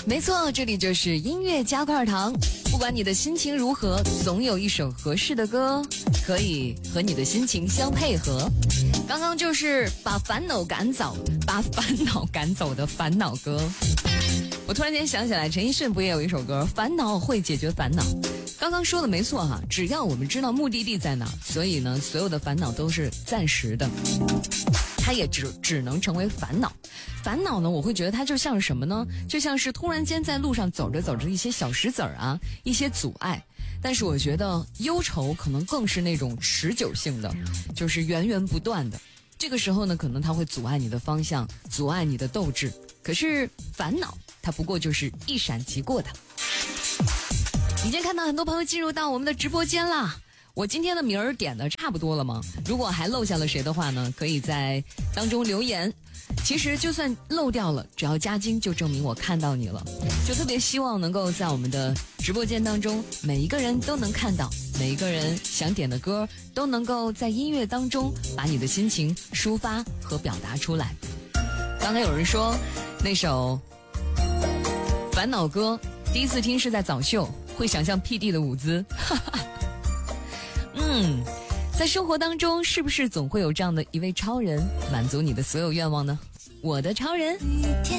没错，这里就是音乐加块糖。不管你的心情如何，总有一首合适的歌可以和你的心情相配合。刚刚就是把烦恼赶走的烦恼歌。我突然间想起来，陈奕迅不也有一首歌《烦恼会解决烦恼》？刚刚说的没错哈，只要我们知道目的地在哪，所以呢，所有的烦恼都是暂时的。它也只能成为烦恼。烦恼呢，我会觉得它就像是什么呢？就像是突然间在路上走着走着一些小石子儿啊，一些阻碍。但是我觉得忧愁可能更是那种持久性的，就是源源不断的。这个时候呢，可能它会阻碍你的方向，阻碍你的斗志。可是烦恼，它不过就是一闪即过的。已经看到很多朋友进入到我们的直播间啦。我今天的名儿点的差不多了吗？如果还漏下了谁的话呢，可以在当中留言。其实就算漏掉了，只要加金就证明我看到你了。就特别希望能够在我们的直播间当中，每一个人都能看到，每一个人想点的歌都能够在音乐当中把你的心情抒发和表达出来。刚才有人说那首烦恼歌第一次听是在早秀，会想象 PD 的舞姿。在生活当中是不是总会有这样的一位超人，满足你的所有愿望呢？我的超人。